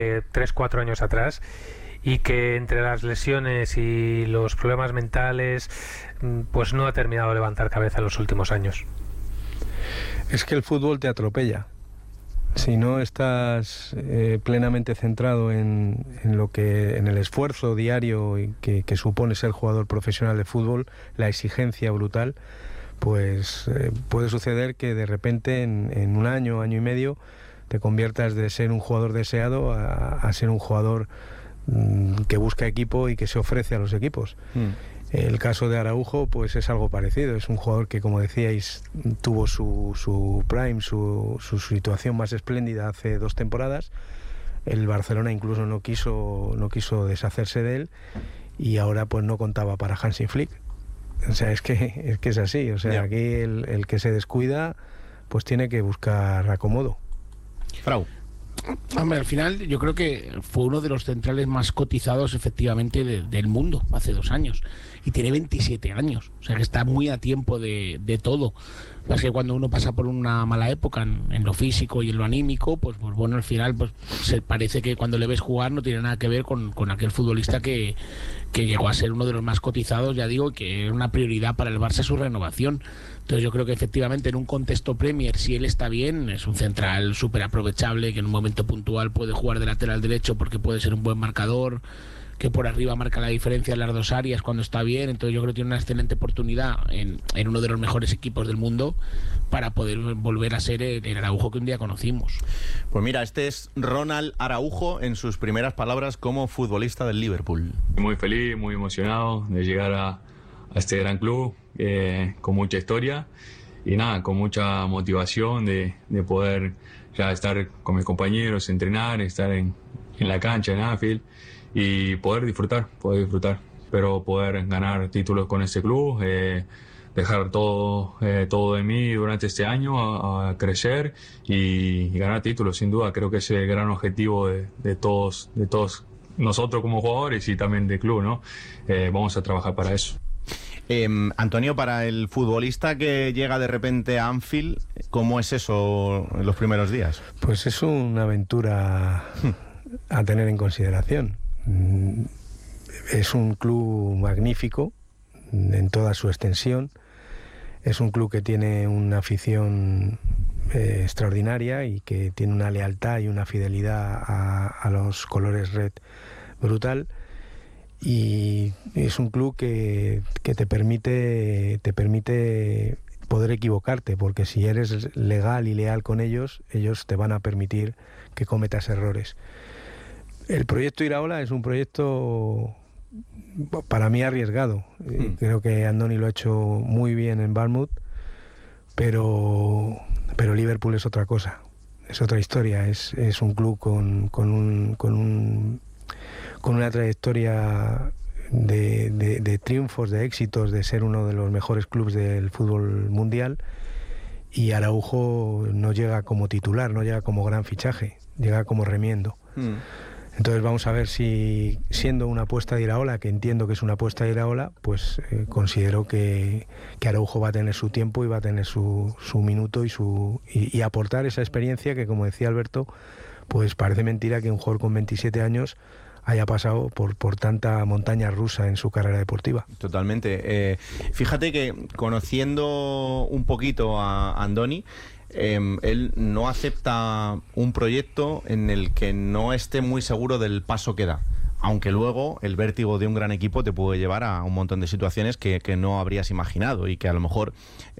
3-4 años atrás, y que entre las lesiones y los problemas mentales pues no ha terminado de levantar cabeza en los últimos años. Es que el fútbol te atropella. Si no estás plenamente centrado en el esfuerzo diario que supone ser jugador profesional de fútbol, la exigencia brutal, pues puede suceder que de repente en un año y medio te conviertas de ser un jugador deseado a ser un jugador que busca equipo y que se ofrece a los equipos. El caso de Araujo pues es algo parecido. Es un jugador que, como decíais, tuvo su prime, su situación más espléndida hace 2 temporadas. El Barcelona incluso no quiso deshacerse de él, y ahora pues no contaba para Hansi Flick. O sea, es que es así. O sea, aquí el que se descuida pues tiene que buscar acomodo. Frau. Hombre, al final yo creo que fue uno de los centrales más cotizados efectivamente del mundo hace 2 años, y tiene 27 años, o sea que está muy a tiempo de todo. Es que cuando uno pasa por una mala época en lo físico y en lo anímico, pues bueno, al final pues se parece que cuando le ves jugar no tiene nada que ver con aquel futbolista que llegó a ser uno de los más cotizados, ya digo, que era una prioridad para el Barça su renovación. Entonces yo creo que efectivamente en un contexto Premier, si él está bien, es un central súper aprovechable, que en un momento puntual puede jugar de lateral derecho porque puede ser un buen marcador, que por arriba marca la diferencia en las 2 áreas cuando está bien. Entonces yo creo que tiene una excelente oportunidad en uno de los mejores equipos del mundo para poder volver a ser el Araujo que un día conocimos. Pues mira, este es Ronald Araujo en sus primeras palabras como futbolista del Liverpool. Muy feliz, muy emocionado de llegar a este gran club con mucha historia y nada, con mucha motivación de poder ya estar con mis compañeros, entrenar, estar en la cancha en Anfield y poder disfrutar, pero poder ganar títulos con este club, dejar todo de mí durante este año a crecer y ganar títulos, sin duda. Creo que ese es el gran objetivo de todos nosotros como jugadores y también del club, ¿no? Vamos a trabajar para eso. Antonio, para el futbolista que llega de repente a Anfield, ¿cómo es eso en los primeros días? Pues es una aventura a tener en consideración. Es un club magnífico en toda su extensión. Es un club que tiene una afición extraordinaria y que tiene una lealtad y una fidelidad a los colores red brutal. Y es un club que te permite poder equivocarte, porque si eres legal y leal con ellos te van a permitir que cometas errores. El proyecto Iraola es un proyecto para mí arriesgado. Creo que Andoni lo ha hecho muy bien en Bournemouth, pero Liverpool es otra cosa, es otra historia. Es un club con una trayectoria de triunfos, de éxitos, de ser uno de los mejores clubes del fútbol mundial, y Araujo no llega como titular, no llega como gran fichaje, llega como remiendo. Entonces vamos a ver si, siendo una apuesta de Iraola, que entiendo que es una apuesta de Iraola, pues considero que Araujo va a tener su tiempo y va a tener su minuto y aportar esa experiencia que, como decía Alberto, pues parece mentira que un jugador con 27 años haya pasado por tanta montaña rusa en su carrera deportiva. Totalmente. Fíjate que, conociendo un poquito a Andoni, él no acepta un proyecto en el que no esté muy seguro del paso que da, aunque luego el vértigo de un gran equipo te puede llevar a un montón de situaciones que no habrías imaginado y que a lo mejor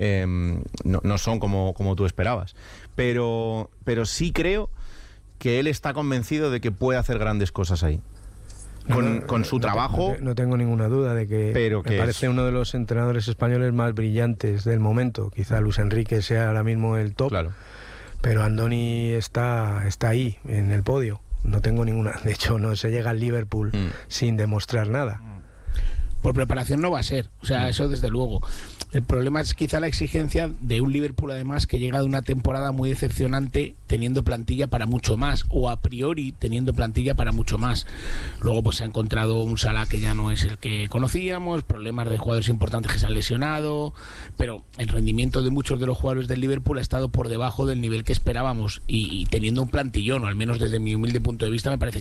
no son como tú esperabas, pero sí creo que él está convencido de que puede hacer grandes cosas ahí. Con su trabajo. No tengo ninguna duda de que me parece uno de los entrenadores españoles más brillantes del momento. Quizá Luis Enrique sea ahora mismo el top, claro, pero Andoni está ahí, en el podio. No tengo ninguna. De hecho, no se llega al Liverpool sin demostrar nada. Por preparación no va a ser, o sea, eso desde luego. El problema es quizá la exigencia de un Liverpool, además, que llega de una temporada muy decepcionante, teniendo plantilla para mucho más, o a priori teniendo plantilla para mucho más. Luego pues se ha encontrado un Salah que ya no es el que conocíamos, problemas de jugadores importantes que se han lesionado, pero el rendimiento de muchos de los jugadores del Liverpool ha estado por debajo del nivel que esperábamos, y teniendo un plantillón, o al menos desde mi humilde punto de vista, me parece